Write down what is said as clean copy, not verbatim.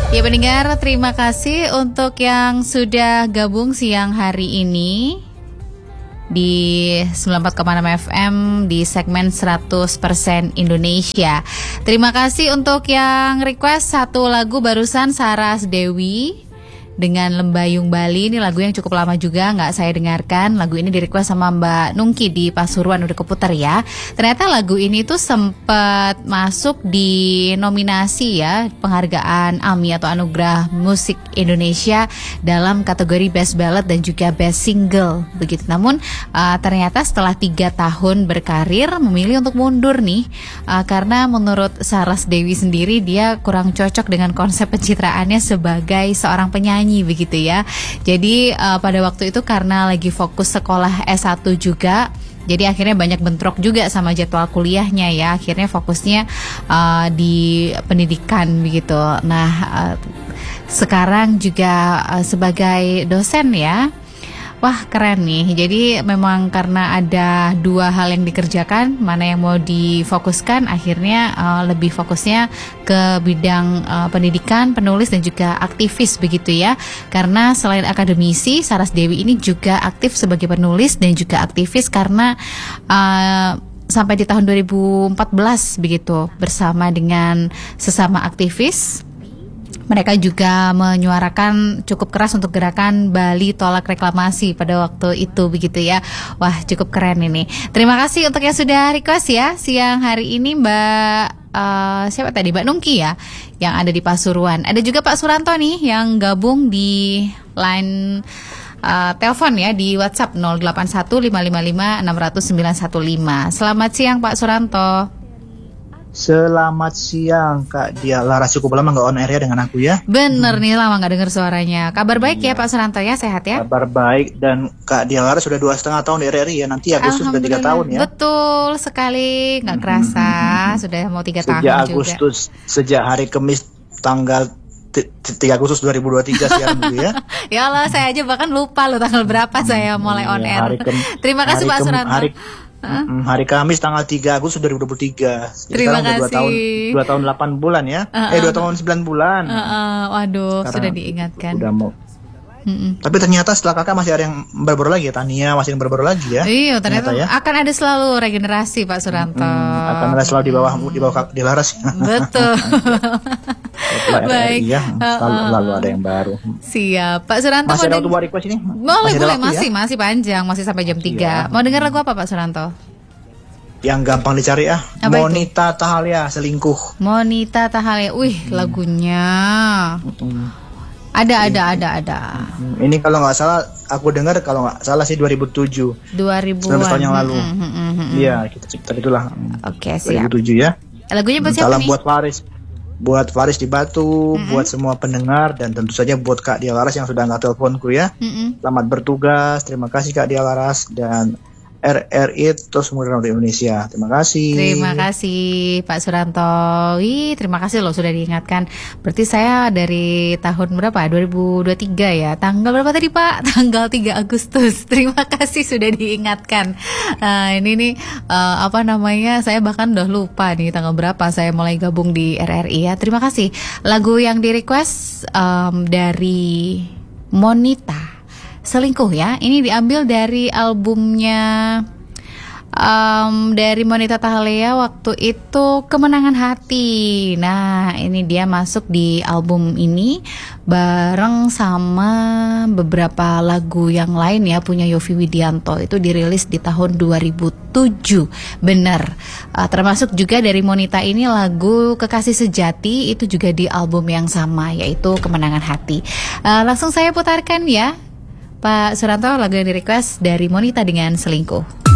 Ya pendengar, terima kasih untuk yang sudah gabung siang hari ini di 94,6 FM di segmen 100% Indonesia. Terima kasih untuk yang request satu lagu barusan, Saras Dewi dengan Lembayung Bali. Ini lagu yang cukup lama juga nggak saya dengarkan. Lagu ini di-request sama Mbak Nungki di Pasuruan, udah keputar ya. Ternyata lagu ini tuh sempat masuk di nominasi ya, penghargaan AMI atau Anugerah Musik Indonesia dalam kategori Best Ballad dan juga Best Single begitu. Namun ternyata setelah 3 tahun berkarir memilih untuk mundur nih, karena menurut Saras Dewi sendiri dia kurang cocok dengan konsep pencitraannya sebagai seorang penyanyi begitu ya. Jadi pada waktu itu karena lagi fokus sekolah S1 juga, jadi akhirnya banyak bentrok juga sama jadwal kuliahnya ya. Akhirnya fokusnya di pendidikan begitu. Nah sekarang juga sebagai dosen ya. Wah keren nih. Jadi memang karena ada 2 hal yang dikerjakan, mana yang mau difokuskan, akhirnya lebih fokusnya ke bidang pendidikan, penulis dan juga aktivis begitu ya. Karena selain akademisi, Saras Dewi ini juga aktif sebagai penulis dan juga aktivis karena sampai di tahun 2014 begitu bersama dengan sesama aktivis. Mereka juga menyuarakan cukup keras untuk gerakan Bali Tolak Reklamasi pada waktu itu begitu ya. Wah cukup keren ini. Terima kasih untuk yang sudah request ya siang hari ini Mbak siapa tadi, Mbak Nungki ya, yang ada di Pasuruan. Ada juga Pak Suranto nih yang gabung di line telepon ya di WhatsApp 081555600915. Selamat siang Pak Suranto. Selamat siang Kak Dia Laras, cukup lama gak on air ya dengan aku ya. Bener nih, lama gak dengar suaranya. Kabar baik ya Pak Suranto ya, sehat ya? Kabar baik, dan Kak Dia Laras sudah 2,5 tahun di RRI ya. Nanti Agustus sudah 3 tahun ya. Betul sekali, gak kerasa sudah mau 3 tahun sejak juga. Agustus, sejak hari Kamis tanggal 3 Agustus 2023 siaran dulu ya. Ya Allah, saya aja bahkan lupa loh tanggal berapa saya mulai on air. Terima kasih Pak Suranto. Hari Kamis tanggal 3 Agustus 2023. Terima kasih. 2 tahun 8 bulan ya. 2 tahun 9 bulan. Waduh, sekarang sudah diingatkan. Udah mau. Tapi ternyata setelah kakak masih ada yang baru lagi ya. Tania masih yang baru lagi ya. Iya, ternyata ya. Akan ada selalu regenerasi Pak Suranto. Akan ada selalu di bawah Kak Dia Laras. Betul. Baik. Ya, selalu ada yang baru. Siap. Pak Suranto masih ada waktu buat request ini? Boleh, masih panjang, masih sampai jam 3 ya. Mau dengar lagu apa Pak Suranto? Yang gampang dicari ya. Monita Tahalia, Selingkuh. Monita Tahalia. Wih, lagunya. Ada. Ini kalau nggak salah, aku dengar kalau nggak salah sih 2007. 19 tahun yang lalu. Iya, kita itulah. Oke, siap. 2007 ya. Lagunya buat siapa nih? Buat Faris di Batu, buat semua pendengar, dan tentu saja buat Kak Dia Laras yang sudah angkat teleponku ya. Selamat bertugas, terima kasih Kak Dia Laras dan RRI terus menggunakan Radio Indonesia. Terima kasih. Terima kasih Pak Suranto. Terima kasih loh sudah diingatkan. Berarti saya dari tahun berapa? 2023 ya. Tanggal berapa tadi Pak? Tanggal 3 Agustus. Terima kasih sudah diingatkan. Ini nih saya bahkan udah lupa nih tanggal berapa saya mulai gabung di RRI ya. Terima kasih. Lagu yang di request dari Monita, Selingkuh ya. Ini diambil dari albumnya dari Monita Tahalia waktu itu, Kemenangan Hati. Nah ini dia masuk di album ini bareng sama beberapa lagu yang lain ya, punya Yovie Widianto. Itu dirilis di tahun 2007. Bener. Termasuk juga dari Monita ini lagu Kekasih Sejati, itu juga di album yang sama, yaitu Kemenangan Hati. Langsung saya putarkan ya Pak Suranto, lagu yang di request dari Monita dengan Selingkuh.